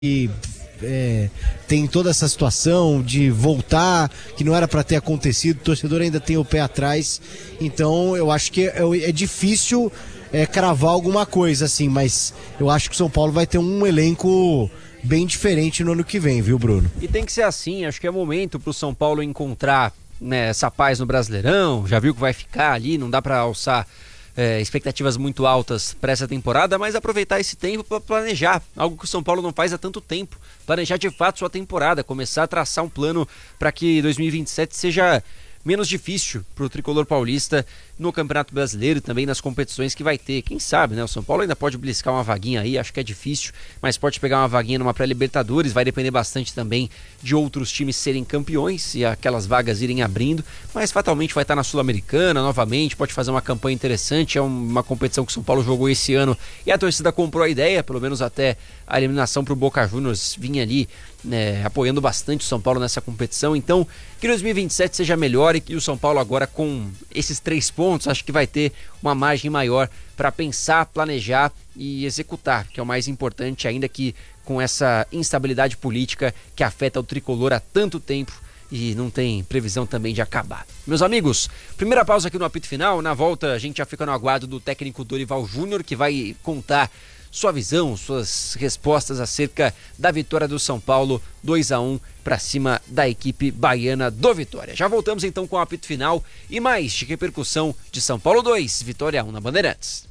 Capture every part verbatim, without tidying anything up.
E é, tem toda essa situação de voltar, que não era para ter acontecido, o torcedor ainda tem o pé atrás, então eu acho que é, é difícil é, cravar alguma coisa assim, mas eu acho que o São Paulo vai ter um elenco bem diferente no ano que vem, viu, Bruno? E tem que ser assim, acho que é momento pro São Paulo encontrar, né, essa paz no Brasileirão, já viu que vai ficar ali, não dá para alçar É, expectativas muito altas para essa temporada, mas aproveitar esse tempo para planejar, algo que o São Paulo não faz há tanto tempo, planejar de fato sua temporada, começar a traçar um plano para que dois mil e vinte e sete seja menos difícil para o tricolor paulista no Campeonato Brasileiro e também nas competições que vai ter. Quem sabe, né? O São Paulo ainda pode beliscar uma vaguinha aí, acho que é difícil, mas pode pegar uma vaguinha numa pré-Libertadores, vai depender bastante também de outros times serem campeões e aquelas vagas irem abrindo, mas fatalmente vai estar na Sul-Americana novamente, pode fazer uma campanha interessante, é uma competição que o São Paulo jogou esse ano e a torcida comprou a ideia, pelo menos até a eliminação para o Boca Juniors vinha ali, né, apoiando bastante o São Paulo nessa competição, então que dois mil e vinte e sete seja melhor e que o São Paulo agora com esses três pontos, acho que vai ter uma margem maior para pensar, planejar e executar, que é o mais importante, ainda que com essa instabilidade política que afeta o tricolor há tanto tempo e não tem previsão também de acabar. Meus amigos, primeira pausa aqui no apito final, na volta a gente já fica no aguardo do técnico Dorival Júnior, que vai contar sua visão, suas respostas acerca da vitória do São Paulo dois a um para cima da equipe baiana do Vitória. Já voltamos então com o apito final e mais de repercussão de São Paulo dois, Vitória um na Bandeirantes.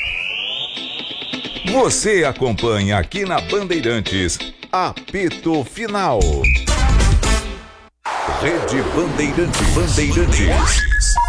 Você acompanha aqui na Bandeirantes, apito final. Rede Bandeirantes. Bandeirantes.